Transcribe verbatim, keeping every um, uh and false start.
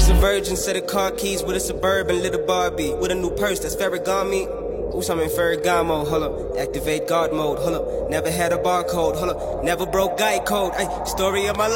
was a virgin, set of car keys with a Suburban, little Barbie with a new purse that's Ferragamo. Oops, I'm in Ferragamo, hold up. Activate God mode, hold up. Never had a barcode, hold up. Never broke guy code, ay. Story of my life.